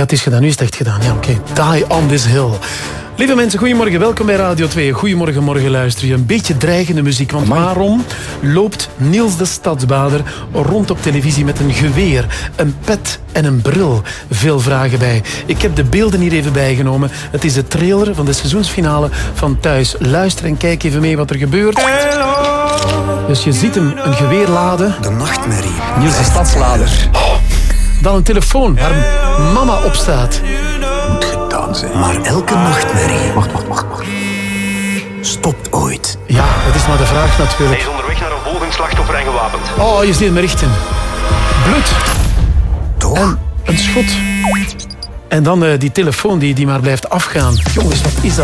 Ja, het is gedaan. Nu is het echt gedaan. Ja, oké. Die on this hill. Lieve mensen, goedemorgen. Welkom bij Radio 2. Goedemorgen, morgen luister je. Een beetje dreigende muziek. Want waarom loopt Niels de Stadsbader rond op televisie met een geweer, een pet en een bril? Veel vragen bij. Ik heb de beelden hier even bijgenomen. Het is de trailer van de seizoensfinale van Thuis. Luister en kijk even mee wat er gebeurt. Dus je ziet hem een geweer laden. De nachtmerrie. Niels de Stadslader. Dan een telefoon waar mama op staat. Moet gedaan zijn. Maar elke nachtmerrie... Wacht. Stopt ooit. Ja, dat is maar de vraag natuurlijk. Hij is onderweg naar een volgend slachtoffer en gewapend. Oh, je ziet me richten. Bloed. Toch? En een schot. En dan die telefoon die maar blijft afgaan. Jongens, wat is dat?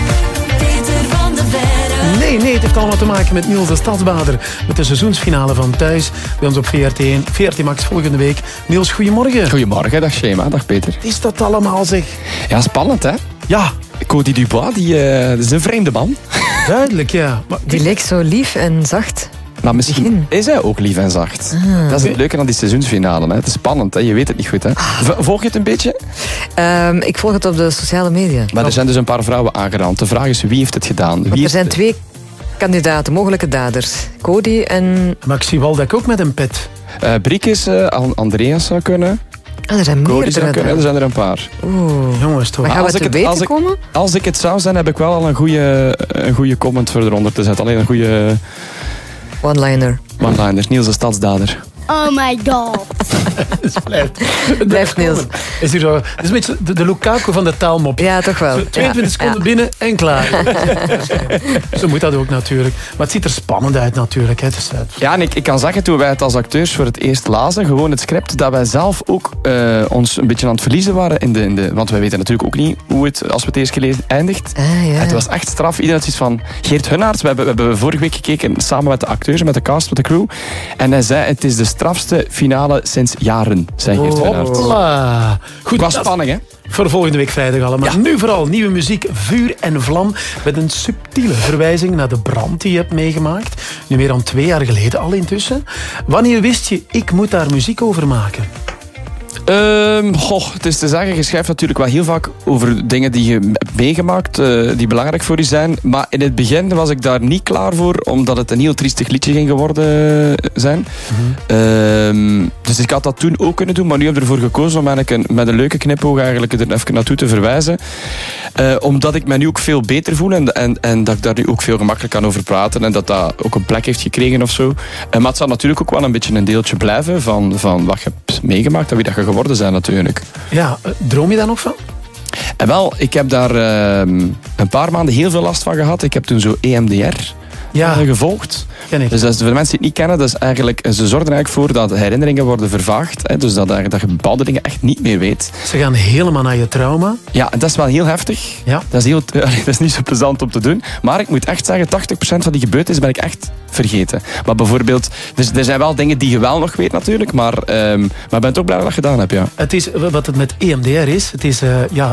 Nee, het heeft allemaal te maken met Niels de Stadsbader. Met de seizoensfinale van Thuis. Bij ons op VRT1. VRT Max volgende week. Niels, goedemorgen. Goedemorgen, dag Shema, dag Peter. Is dat allemaal, zeg? Ja, spannend hè? Ja. Cody Dubois, die is een vreemde man. Duidelijk, ja. Maar Die leek zo lief en zacht. Maar misschien is hij ook lief en zacht. Dat is het leuke aan die seizoensfinale. Hè. Het is spannend, hè. Je weet het niet goed. Hè. Volg je het een beetje? Ik volg het op de sociale media. Maar er zijn dus een paar vrouwen aangerand. De vraag is, wie heeft het gedaan? Er zijn 2 kandidaten, mogelijke daders. Cody en... Maar ik zie Waldeck ook met een pet. Briekes, Andreas zou kunnen. er zijn Cody zou kunnen. Er meerdere. zijn er een paar. Oeh. Jongens, toch. Maar gaan we het te weten komen? Als ik het zou zijn, heb ik wel al een goede comment voor eronder te zetten. Alleen een goede One-liner. one-liner. Niels de Stadsdader. Oh my god. Het Blijft Niels. Is hier zo, het is een beetje de Lukaku van de taalmop. Ja, toch wel. 22 seconden binnen en klaar. Zo moet dat ook natuurlijk. Maar het ziet er spannend uit natuurlijk. Hè. Dus, Ja, en ik kan zeggen, toen wij het als acteurs voor het eerst lazen, gewoon het script, dat wij zelf ook ons een beetje aan het verliezen waren in de... Want wij weten natuurlijk ook niet hoe het, als we het eerst gelezen, eindigt. Ja. Het was echt straf. Iedereen had iets van... Geert Hunnaerts, we hebben vorige week gekeken samen met de acteurs, met de cast, met de crew. En hij zei, het is de strafste finale sinds jaren, zei Geert Hunnaerts. Hopla. Goed, Was spanning, hè? voor volgende week vrijdag allemaal. Ja. Nu vooral nieuwe muziek, Vuur en Vlam. Met een subtiele verwijzing naar de brand die je hebt meegemaakt. Nu meer dan 2 jaar geleden al intussen. Wanneer wist je, ik moet daar muziek over maken? Het is te zeggen, je schrijft natuurlijk wel heel vaak over dingen die je hebt meegemaakt, die belangrijk voor je zijn. Maar in het begin was ik daar niet klaar voor, omdat het een heel triestig liedje ging geworden zijn. Dus ik had dat toen ook kunnen doen, maar nu heb ik ervoor gekozen om met een leuke knipoog eigenlijk er even naartoe te verwijzen. Omdat ik me nu ook veel beter voel en dat ik daar nu ook veel gemakkelijk kan over praten en dat dat ook een plek heeft gekregen of zo. Maar het zal natuurlijk ook wel een beetje een deeltje blijven van wat je hebt meegemaakt en wie dat je geworden zijn natuurlijk. Ja, droom je daar nog van? En wel, ik heb daar een paar maanden heel veel last van gehad. Ik heb toen zo EMDR gevolgd. Ken ik. Dus dat is, voor de mensen die het niet kennen, dat is eigenlijk, ze zorgen er eigenlijk voor dat herinneringen worden vervaagd. Hè, dus dat je bepaalde dingen echt niet meer weet. Ze gaan helemaal naar je trauma. Ja, en dat is wel heel heftig. Ja. Dat is niet zo plezant om te doen. Maar ik moet echt zeggen, 80% van die gebeurtenissen ben ik echt vergeten. Maar bijvoorbeeld, er zijn wel dingen die je wel nog weet natuurlijk, maar ik ben toch blij dat ik gedaan heb, ja. Het is, wat het met EMDR is, het is,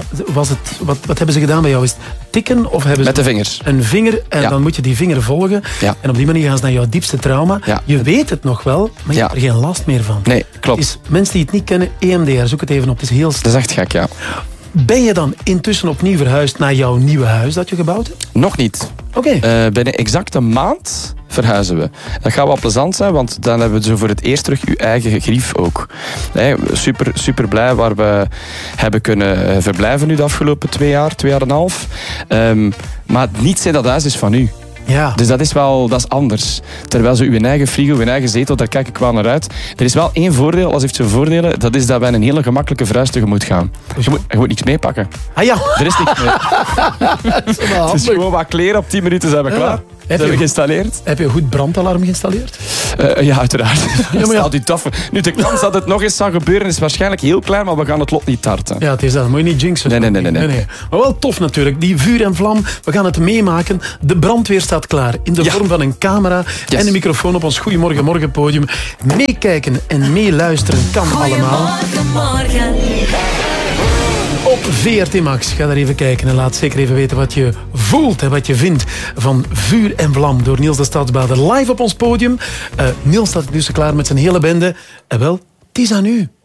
wat hebben ze gedaan bij jou? Is het tikken of hebben ze... Met de vingers. Een vinger en Ja. dan moet je die vinger volgen. Ja. En op die manier gaan ze naar jouw diepste trauma. Ja. Je weet het nog wel, maar je Ja. hebt er geen last meer van. Nee, klopt. Is, mensen die het niet kennen, EMDR, zoek het even op. Het is heel Dat is echt gek, ja. Ben je dan intussen opnieuw verhuisd naar jouw nieuwe huis dat je gebouwd hebt? Nog niet. Oké. Binnen exact een maand verhuizen we. Dat gaat wel plezant zijn, want dan hebben we zo voor het eerst terug uw eigen grief ook. Super, super blij waar we hebben kunnen verblijven nu de afgelopen 2 jaar, 2,5 jaar. Maar niets in dat huis is van u. Ja. Dus dat is anders. Terwijl zo uw eigen frigo, uw eigen zetel, daar kijk ik wel naar uit. Er is wel 1 voordeel, als heeft zijn voordelen, dat is dat wij een hele gemakkelijke verhuis tegemoet gaan. Je moet niks meepakken. Ah ja. Er is niks meer. Het is gewoon wat kleren, op 10 minuten zijn we klaar. Dat hebben we geïnstalleerd. Heb je een goed brandalarm geïnstalleerd? Ja, uiteraard. maar ja. Staat u tafel. Nu, de kans dat het nog eens zou gebeuren is waarschijnlijk heel klein, maar we gaan het lot niet tarten. Ja, het is dat. Moet je niet jinxen. Nee. Maar wel tof natuurlijk. Die vuur en vlam, we gaan het meemaken. De brandweer staat klaar. In de vorm van een camera en een microfoon op ons Goedemorgen Morgen podium. Meekijken en meeluisteren kan allemaal. Morgen. Op VRT Max. Ga daar even kijken en laat zeker even weten wat je voelt en wat je vindt van Vuur en Vlam door Niels de Stadsbader live op ons podium. Niels staat dus klaar met zijn hele bende. En wel, het is aan u.